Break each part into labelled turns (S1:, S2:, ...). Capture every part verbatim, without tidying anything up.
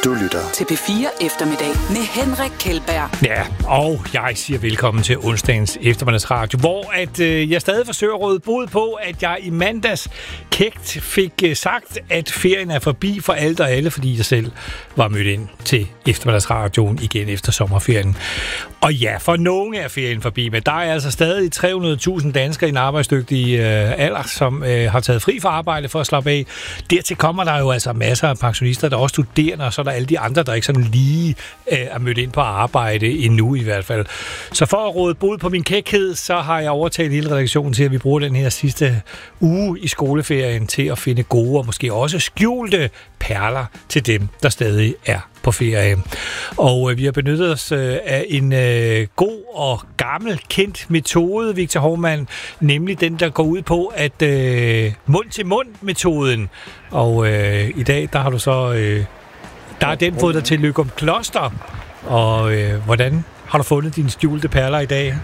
S1: Du lytter
S2: til P fire Eftermiddag med Henrik Kjeldberg.
S3: Ja, og jeg siger velkommen til onsdagens eftermiddagsradio, hvor at, øh, jeg stadig forsøger at råde bod på, at jeg i mandags kægt fik øh, sagt, at ferien er forbi for alt og alle, fordi jeg selv var mødt ind til eftermiddagsradioen igen efter sommerferien. Og ja, for nogle er ferien forbi, men der er altså stadig tre hundrede tusind danskere i en arbejdsdygtig øh, alder, som øh, har taget fri fra arbejde for at slappe af. Dertil kommer der jo altså masser af pensionister, der også studerer, og så er der alle de andre, der ikke sådan lige øh, er mødt ind på arbejde endnu i hvert fald. Så for at råde bod på min kækhed, så har jeg overtalt hele redaktionen til, at vi bruger den her sidste uge i skoleferien til at finde gode og måske også skjulte perler til dem, der stadig er på ferie. Og øh, vi har benyttet os øh, af en øh, god og gammel kendt metode, Victor Hovmand, nemlig den, der går ud på, at øh, mund-til-mund-metoden. Og øh, i dag, der har du så øh, der er den fået dig til Løgumkloster. Og øh, hvordan har du fundet dine skjulte perler i dag?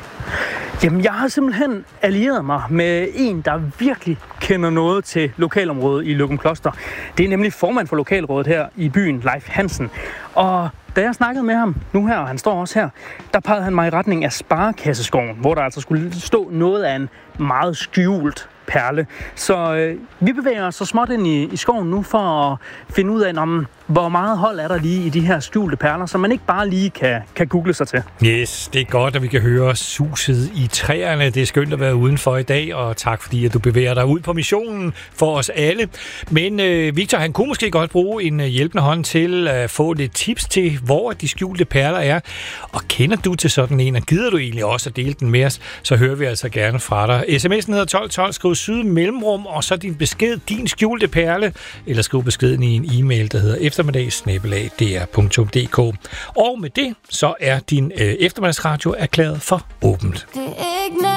S4: Jamen, jeg har simpelthen allieret mig med en, der virkelig kender noget til lokalområdet i Løgumkloster. Det er nemlig formand for lokalrådet her i byen, Leif Hansen. Og da jeg snakkede med ham nu her, og han står også her, der pegede han mig i retning af Sparekasseskoven, hvor der altså skulle stå noget af en meget skjult perle. Så øh, vi bevæger os så småt ind i, i skoven nu for at finde ud af, om, hvor meget hold er der lige i de her skjulte perler, som man ikke bare lige kan, kan google sig til.
S3: Yes, det er godt, at vi kan høre suset i træerne. Det er skønt at være udenfor i dag, og tak fordi, at du bevæger dig ud på missionen for os alle. Men øh, Victor, han kunne måske godt bruge en hjælpende hånd til at få lidt tips til, hvor de skjulte perler er. Og kender du til sådan en, og gider du egentlig også at dele den med os, så hører vi altså gerne fra dig. sms'en hedder tolv tolv, skriv syd mellemrum, og så din besked, din skjulte perle, eller skriv beskeden i en e-mail, der hedder eftermiddag snabel-a d r punktum d k. Og med det, så er din øh, eftermiddagsradio erklæret for åbent.